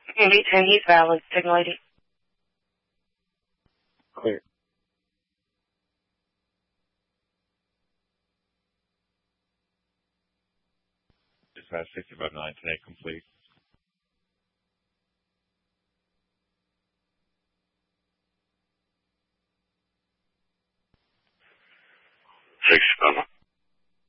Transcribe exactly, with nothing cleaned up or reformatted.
V ten, he's valid. Signal eighty. Clear. Dispatch sixty-five nine, today complete. Six, um,